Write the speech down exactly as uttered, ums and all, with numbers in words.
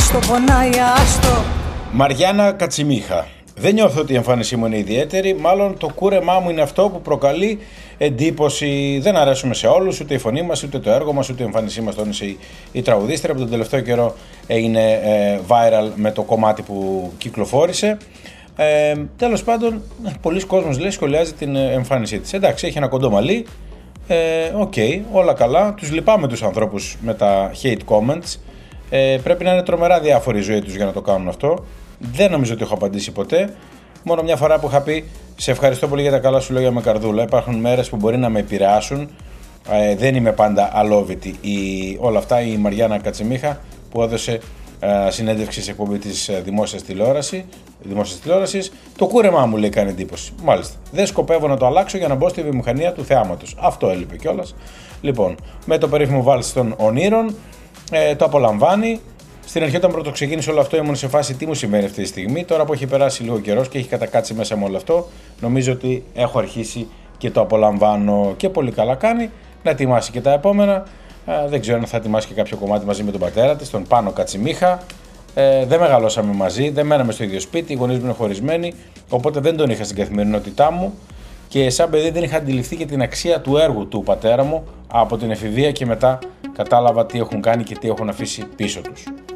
άστο, πονάει, άστο. Μαριάννα Κατσιμίχα. Δεν νιώθω ότι η εμφάνισή μου είναι ιδιαίτερη, μάλλον το κούρεμά μου είναι αυτό που προκαλεί εντύπωση. Δεν αρέσουμε σε όλους, ούτε η φωνή μας, ούτε το έργο μας, ούτε η εμφάνισή μας, τόνισε η, η τραγουδίστρια που τον τελευταίο καιρό έγινε ε, viral με το κομμάτι που κυκλοφόρησε. Ε, τέλος πάντων, πολλοί κόσμος λέει σχολιάζει την εμφάνισή της. Εντάξει, έχει ένα κοντό μαλλί, οκ, ε, okay, όλα καλά. Τους λυπάμαι τους ανθρώπους με τα hate comments. Ε, πρέπει να είναι τρομερά διάφορη η ζωή τους για να το κάνουν αυτό. Δεν νομίζω ότι έχω απαντήσει ποτέ. Μόνο μια φορά που είχα πει σε ευχαριστώ πολύ για τα καλά σου λόγια με καρδούλα. Υπάρχουν μέρες που μπορεί να με επηρεάσουν. Ε, δεν είμαι πάντα αλόβητη. Η, όλα αυτά η Μαριάννα Κατσιμίχα που έδωσε ε, συνέντευξη σε εκπομπή της δημόσιας τηλεόρασης. Δημόσιας τηλεόρασης. Το κούρεμά μου λέει κάνει εντύπωση. Μάλιστα. Δεν σκοπεύω να το αλλάξω για να μπω στη βιομηχανία του θεάματος. Αυτό έλειπε κιόλας. Λοιπόν, με το περίφημο βάλς των ονείρων ε, το απολαμβάνει. Στην αρχή, όταν πρώτο ξεκίνησε όλο αυτό, ήμουν σε φάση τι μου συμβαίνει αυτή τη στιγμή. Τώρα που έχει περάσει λίγο καιρός και έχει κατακάτσει μέσα με όλο αυτό, νομίζω ότι έχω αρχίσει και το απολαμβάνω και πολύ καλά κάνει. Να ετοιμάσει και τα επόμενα. Ε, δεν ξέρω αν θα ετοιμάσει και κάποιο κομμάτι μαζί με τον πατέρα της, τον Πάνο Κατσιμίχα. Ε, δεν μεγαλώσαμε μαζί, δεν μέναμε στο ίδιο σπίτι, οι γονείς μου είναι χωρισμένοι, οπότε δεν τον είχα στην καθημερινότητά μου και σαν παιδί δεν είχα αντιληφθεί και την αξία του έργου του πατέρα μου από την εφηβεία και μετά κατάλαβα τι έχουν κάνει και τι έχουν αφήσει πίσω τους.